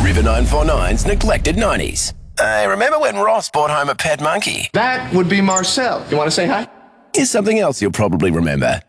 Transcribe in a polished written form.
River 949's Neglected 90s. Hey, remember when Ross brought home a pet monkey? That would be Marcel. You want to say hi? Here's something else you'll probably remember.